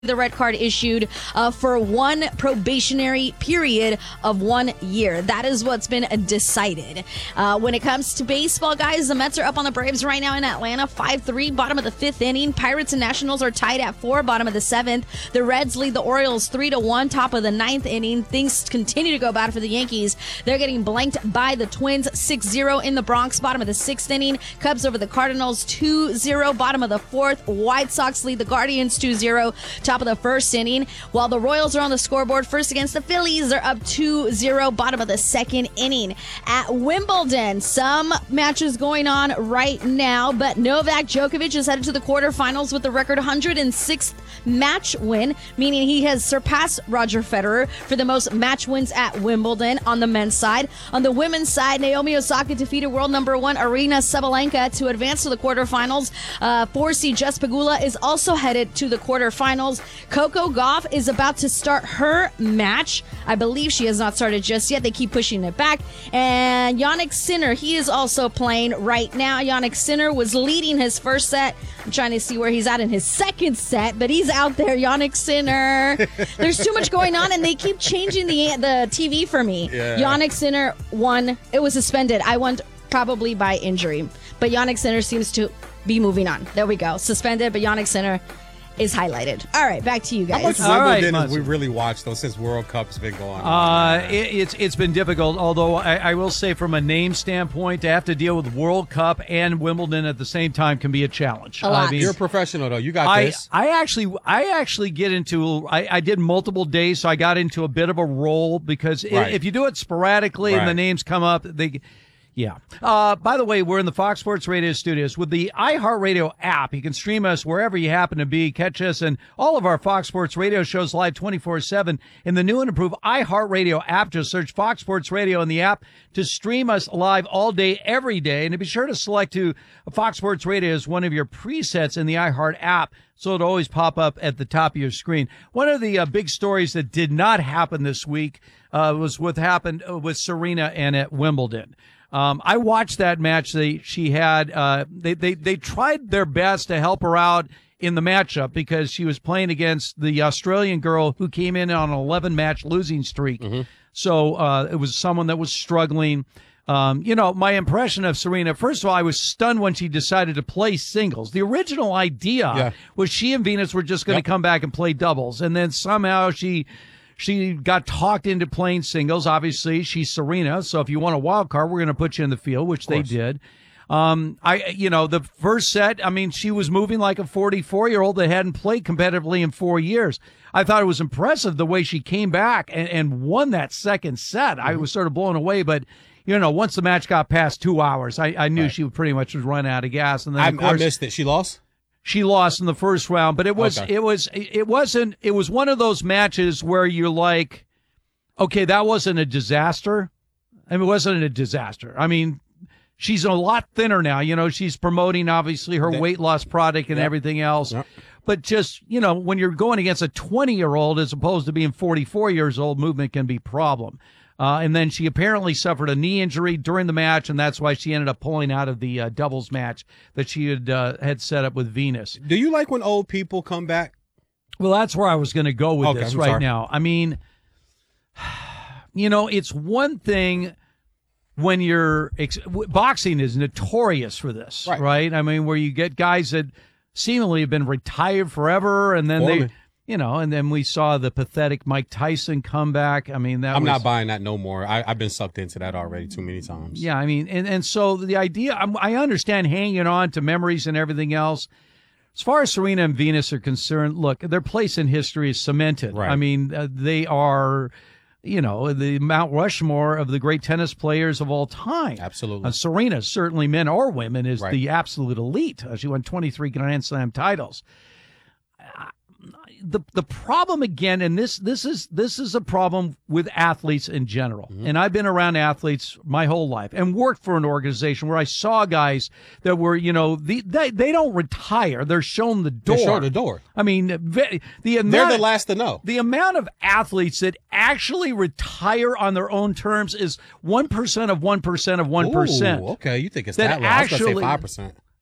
the red card issued for one probationary period of 1 year. That is what's been decided. When it comes to baseball, guys, the Mets are up on the Braves right now in Atlanta, 5-3, bottom of the fifth inning. Pirates and Nationals are tied at 4, bottom of the seventh. The Reds lead the Orioles 3-1, top of the ninth inning. Things continue to go bad for the Yankees. They're getting blanked by the Twins, 6-0 in the Bronx, bottom of the sixth inning. Cubs over the Cardinals, 2-0, bottom of the fourth. White Sox lead the Guardians 2-0. Top of the first inning, while the Royals are on the scoreboard first against the Phillies. They're up 2-0, bottom of the second inning. At Wimbledon, some matches going on right now, but Novak Djokovic is headed to the quarterfinals with the record 106th match win, meaning he has surpassed Roger Federer for the most match wins at Wimbledon on the men's side. On the women's side, Naomi Osaka defeated world number 1 Aryna Sabalenka to advance to the quarterfinals. 4C Jess Pegula is also headed to the quarterfinals. Coco Gauff is about to start her match. I believe she has not started just yet. They keep pushing it back. And Jannik Sinner, he is also playing right now. Jannik Sinner was leading his first set. I'm trying to see where he's at in his second set, but he's out there, Jannik Sinner. There's too much going on, and they keep changing the TV for me. Yeah. Jannik Sinner won. It was suspended. I won probably by injury. But Jannik Sinner seems to be moving on. There we go. Suspended, but Jannik Sinner is highlighted. All right, back to you guys. How much Wimbledon have we really watched, though, since World Cup's been going on? It's been difficult, although I will say from a name standpoint, to have to deal with World Cup and Wimbledon at the same time can be a challenge. A lot. I mean, you're a professional, though. You got this. I actually get into, I did multiple days, so I got into a bit of a role because if you do it sporadically and the names come up, Yeah. By the way, we're in the Fox Sports Radio studios with the iHeartRadio app. You can stream us wherever you happen to be. Catch us and all of our Fox Sports Radio shows live 24/7 in the new and improved iHeartRadio app. Just search Fox Sports Radio in the app to stream us live all day, every day. And be sure to select to Fox Sports Radio as one of your presets in the iHeart app, so it'll always pop up at the top of your screen. One of the big stories that did not happen this week was what happened with Serena and at Wimbledon. I watched that match. She had, they tried their best to help her out in the matchup because she was playing against the Australian girl who came in on an 11-match losing streak. Mm-hmm. So, it was someone that was struggling. My impression of Serena, first of all, I was stunned when she decided to play singles. The original idea was she and Venus were just going to come back and play doubles. And then somehow she got talked into playing singles. Obviously, she's Serena, so if you want a wild card, we're going to put you in the field, which they did. The first set, she was moving like a 44-year-old that hadn't played competitively in 4 years. I thought it was impressive the way she came back and won that second set. Mm-hmm. I was sort of blown away, but once the match got past 2 hours, I knew she pretty much was run out of gas. And then I missed it. She lost? She lost in the first round, but it was one of those matches where you're like, okay, that wasn't a disaster. It wasn't a disaster. She's a lot thinner now. She's promoting obviously her weight loss product and everything else. Yep. But just, when you're going against a 20-year-old as opposed to being 44 years old, movement can be a problem. And then she apparently suffered a knee injury during the match, and that's why she ended up pulling out of the doubles match that she had set up with Venus. Do you like when old people come back? Well, that's where I was going to go with this now. It's one thing when you're boxing is notorious for this, right? Where you get guys that seemingly have been retired forever, and then and then we saw the pathetic Mike Tyson comeback. I'm not buying that no more. I've been sucked into that already too many times. Yeah, and so the idea, I understand hanging on to memories and everything else. As far as Serena and Venus are concerned, look, their place in history is cemented. Right. They are, the Mount Rushmore of the great tennis players of all time. Absolutely. Serena, certainly men or women, is the absolute elite. She won 23 Grand Slam titles. The problem again, and this is a problem with athletes in general. Mm-hmm. And I've been around athletes my whole life and worked for an organization where I saw guys that were, they don't retire. They're shown the door. They're shown the door. They're the last to know. The amount of athletes that actually retire on their own terms is 1% of 1% of 1%. Ooh, okay, you think it's that low? I was going to say 5%.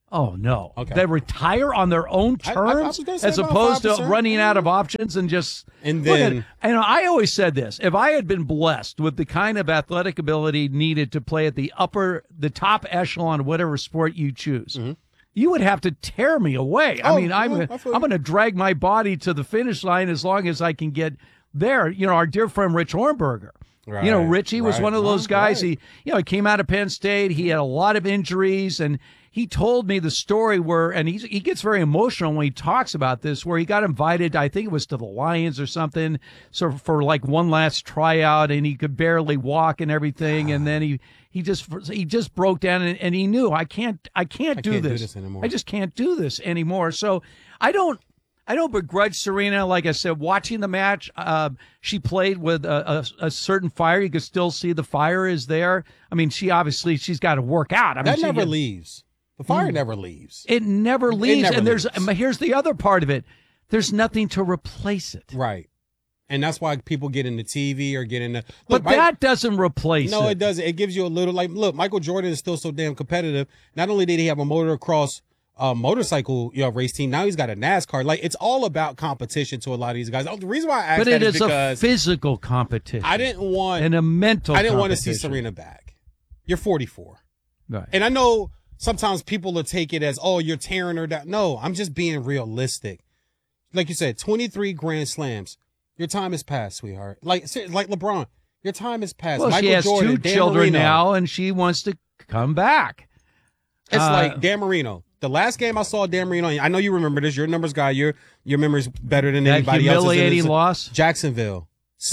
Oh, no. Okay. They retire on their own terms as opposed to running out of options and just. And then. I always said this. If I had been blessed with the kind of athletic ability needed to play at the top echelon of whatever sport you choose, you would have to tear me away. I'm going to drag my body to the finish line as long as I can get there. Our dear friend Rich Hornberger. Right, Richie was one of those guys. Right. He came out of Penn State. He had a lot of injuries, and he told me the story and he gets very emotional when he talks about this, where he got invited, I think it was to the Lions or something, so for like one last tryout, and he could barely walk and everything, and then he just broke down, and he knew I can't do this anymore. I just can't do this anymore. So I don't begrudge Serena. Like I said, watching the match, she played with a certain fire. You could still see the fire is there. I mean, she's got to work out. That never leaves. The fire never leaves. It never leaves. Here's the other part of it. There's nothing to replace it. Right. And that's why people get into TV or get into. But that doesn't replace it. No, it doesn't. It gives you a little, look, Michael Jordan is still so damn competitive. Not only did he have a motocross motorcycle race team, now he's got a NASCAR. Like, it's all about competition to a lot of these guys. The reason why I asked that is because a physical competition. I didn't want and a mental. I didn't want to see Serena back. You're 44, right? And I know sometimes people will take it as, oh, you're tearing her down. No, I'm just being realistic. Like you said, 23 Grand Slams. Your time has passed, sweetheart. Like LeBron, your time has passed. Well, Michael she has Jordan, two Dan children Marino. now, and she wants to come back. It's like Dan Marino. The last game I saw Dan Marino, I know you remember this. You're a numbers guy. Your memory's better than anybody else's. That humiliating loss? Jacksonville,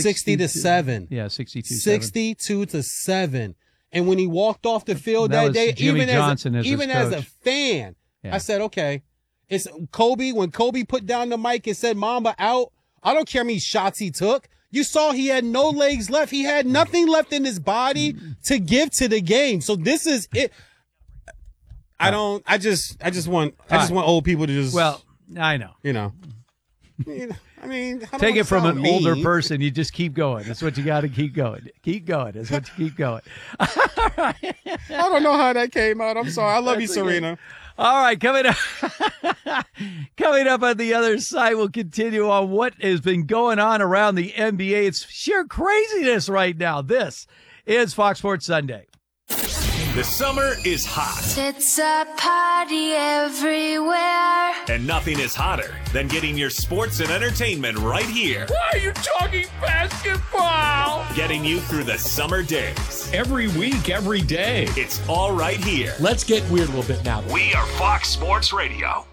60-7. Yeah, 62-7. 62-7. And when he walked off the field that day, Jimmy Johnson even as a fan, I said, okay, it's Kobe. When Kobe put down the mic and said, "Mamba out," I don't care how many shots he took. You saw he had no legs left. He had nothing left in his body to give to the game. So this is it. I just want old people to just. Well, I know. I mean, take it from an older person. You just keep going. That's what you got to keep going. Keep going. That's what you keep going. I don't know how that came out. I'm sorry. I love you, Serena. All right, coming up on the other side, we'll continue on what has been going on around the NBA. It's sheer craziness right now. This is Fox Sports Sunday. The summer is hot. It's a party everywhere. And nothing is hotter than getting your sports and entertainment right here. Why are you talking basketball? Getting you through the summer days. Every week, every day. It's all right here. Let's get weird a little bit now. We are Fox Sports Radio.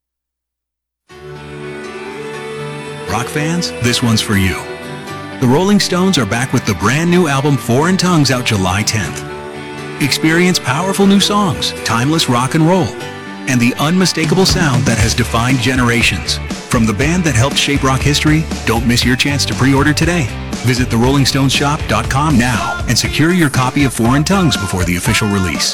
Rock fans, this one's for you. The Rolling Stones are back with the brand new album Foreign Tongues out July 10th. Experience powerful new songs, timeless rock and roll, and the unmistakable sound that has defined generations. From the band that helped shape rock history, don't miss your chance to pre-order today. Visit therollingstoneshop.com now and secure your copy of Foreign Tongues before the official release.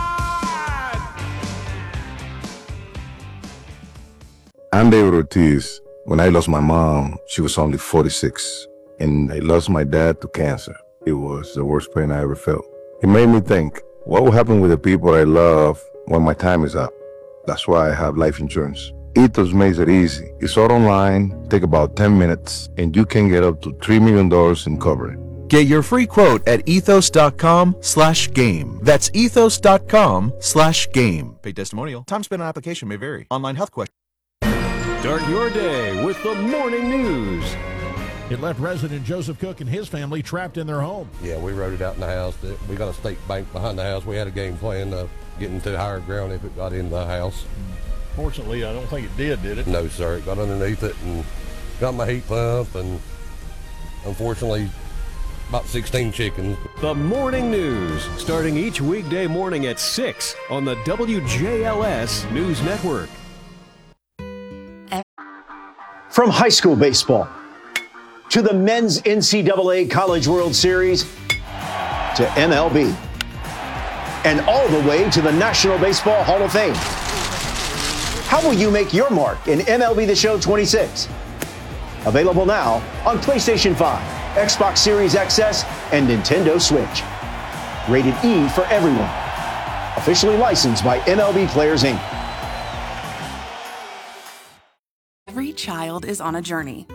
I'm David Ortiz. When I lost my mom, she was only 46, and I lost my dad to cancer. It was the worst pain I ever felt. It made me think, what will happen with the people I love when my time is up? That's why I have life insurance. Ethos makes it easy. It's all online, take about 10 minutes, and you can get up to $3 million in coverage. Get your free quote at ethos.com/game. That's ethos.com/game. Paid testimonial. Time spent on application may vary. Online health question. Start your day with the morning news. It left resident Joseph Cook and his family trapped in their home. Yeah, we rode it out in the house. We got a state bank behind the house. We had a game plan of getting to higher ground if it got into the house. Fortunately, I don't think it did it? No, sir. It got underneath it and got my heat pump, and unfortunately, about 16 chickens. The morning news, starting each weekday morning at 6 on the WJLS News Network. From high school baseball to the men's NCAA College World Series to MLB and all the way to the National Baseball Hall of Fame. How will you make your mark in MLB The Show 26? Available now on PlayStation 5, Xbox Series XS, and Nintendo Switch. Rated E for everyone. Officially licensed by MLB Players Inc. child is on a journey.